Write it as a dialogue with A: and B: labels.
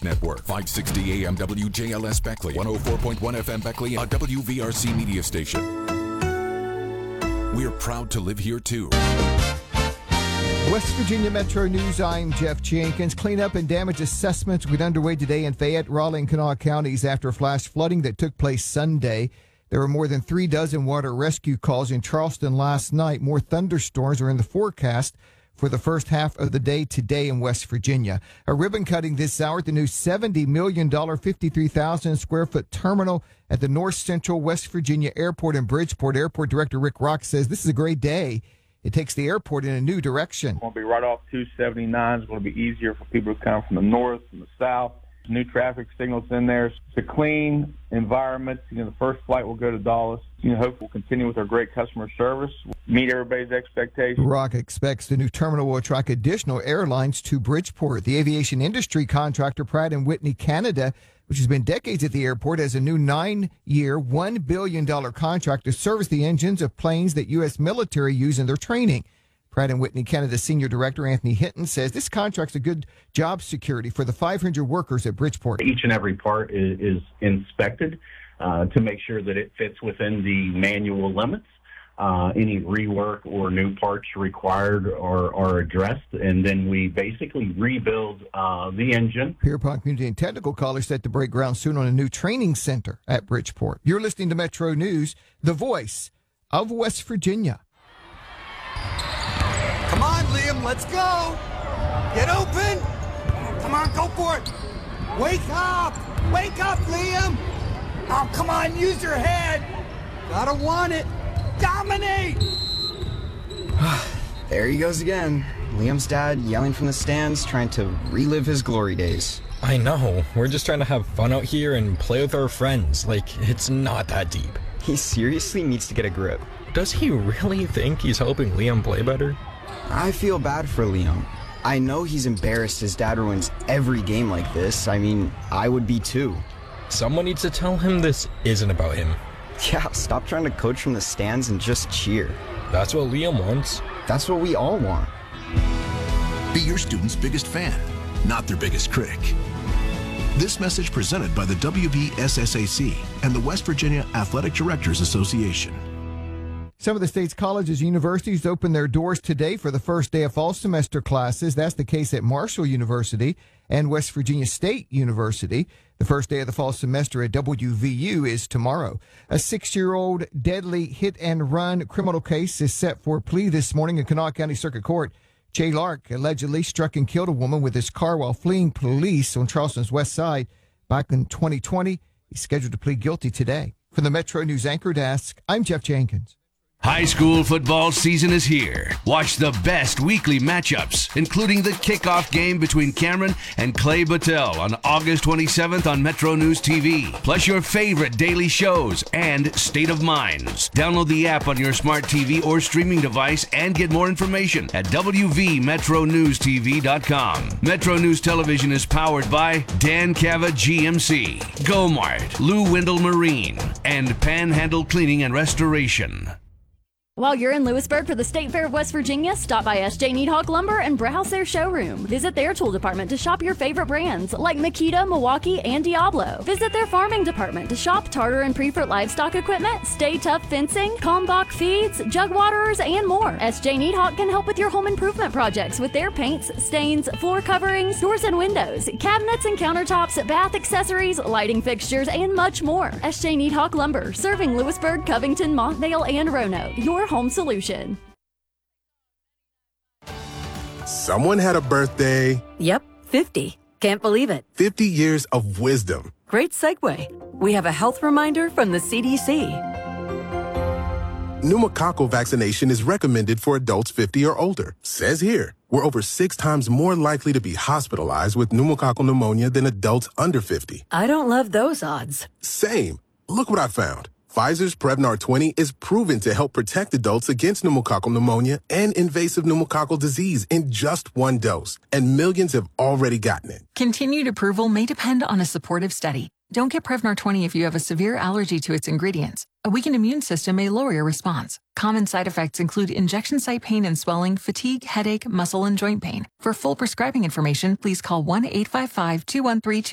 A: Network. 560 AM WJLS Beckley, 104.1 FM Beckley, a WVRC media station. We're proud to live here, too.
B: West Virginia Metro News, I'm Jeff Jenkins. Cleanup and damage assessments get underway today in Fayette, Raleigh, and Kanawha counties after flash flooding that took place Sunday. There were more than 36 water rescue calls in Charleston last night. More thunderstorms are in the forecast for the first half of the day today in West Virginia. A ribbon cutting this hour at the new $70 million, 53,000 square foot terminal at the North Central West Virginia Airport in Bridgeport. Airport Director Rick Rock says this is a great day. It takes the airport in a new direction.
C: It's going to be right off 279. It's going to be easier for people to come from the north and the south. New traffic signals in there. It's a clean environment. The first flight will go to Dallas. Hope we'll continue with our great customer service, meet everybody's expectations.
B: Rock expects the new terminal will attract additional airlines to Bridgeport. The aviation industry contractor Pratt & Whitney Canada, which has been decades at the airport, has a new 9-year, $1 billion contract to service the engines of planes that U.S. military use in their training. Pratt & Whitney Canada Senior Director Anthony Hinton says this contract's a good job security for the 500 workers at Bridgeport.
D: Each and every part is inspected to make sure that it fits within the manual limits. Any rework or new parts required are addressed, and then we basically rebuild the engine.
B: Pierpont Community and Technical College set to break ground soon on a new training center at Bridgeport. You're listening to Metro News, the voice of West Virginia.
E: Come on, Liam, let's go. Get open. Come on, go for it. Wake up. Wake up, Liam. Oh, come on, use your head. Gotta want it. Dominate.
F: There he goes again. Liam's dad yelling from the stands, trying to relive his glory days.
G: I know. We're just trying to have fun out here and play with our friends. It's not that deep.
F: He seriously needs to get a grip.
G: Does he really think he's helping Liam play better?
F: I feel bad for Liam. I know he's embarrassed his dad ruins every game like this. I would be too.
G: Someone needs to tell him this isn't about him.
F: Yeah, stop trying to coach from the stands and just cheer.
G: That's what Liam wants.
F: That's what we all want.
H: Be your student's biggest fan, not their biggest critic. This message presented by the WVSSAC and the West Virginia Athletic Directors Association.
B: Some of the state's colleges and universities open their doors today for the first day of fall semester classes. That's the case at Marshall University and West Virginia State University. The first day of the fall semester at WVU is tomorrow. A 6-year-old deadly hit-and-run criminal case is set for plea this morning in Kanawha County Circuit Court. Jay Lark allegedly struck and killed a woman with his car while fleeing police on Charleston's west side back in 2020. He's scheduled to plead guilty today. From the Metro News Anchor Desk, I'm Jeff Jenkins.
I: High school football season is here. Watch the best weekly matchups, including the kickoff game between Cameron and Clay Battelle on August 27th on Metro News TV. Plus your favorite daily shows and State of Minds. Download the app on your smart TV or streaming device and get more information at WVMetroNewsTV.com. Metro News Television is powered by Dan Cava GMC, Gomart, Lou Wendell Marine, and Panhandle Cleaning and Restoration.
J: While you're in Lewisburg for the State Fair of West Virginia, stop by S.J. Needhawk Lumber and browse their showroom. Visit their tool department to shop your favorite brands like Makita, Milwaukee, and Diablo. Visit their farming department to shop Tartar and Prefer livestock equipment, Stay Tough fencing, Kalmbach feeds, jug waterers, and more. S.J. Needhawk can help with your home improvement projects with their paints, stains, floor coverings, doors and windows, cabinets and countertops, bath accessories, lighting fixtures, and much more. S.J. Needhawk Lumber, serving Lewisburg, Covington, Montvale, and Roanoke. Your home solution.
K: Someone had a birthday.
L: Yep, 50. Can't believe it.
K: 50 years of wisdom.
L: Great segue. We have a health reminder from the CDC.
K: Pneumococcal vaccination is recommended for adults 50 or older. Says here, we're over 6 times more likely to be hospitalized with pneumococcal pneumonia than adults under 50.
L: I don't love those odds.
K: Same. Look what I found. Pfizer's Prevnar 20 is proven to help protect adults against pneumococcal pneumonia and invasive pneumococcal disease in just 1 dose, and millions have already gotten it.
M: Continued approval may depend on a supportive study. Don't get Prevnar 20 if you have a severe allergy to its ingredients. A weakened immune system may lower your response. Common side effects include injection site pain and swelling, fatigue, headache, muscle, and joint pain. For full prescribing information, please call 1-855-213-2.